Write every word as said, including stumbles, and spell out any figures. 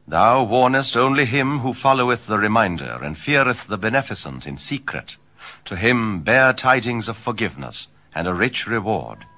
Thou warnest only him who followeth the reminder, and feareth the beneficent in secret. To him bear tidings of forgiveness, and a rich reward.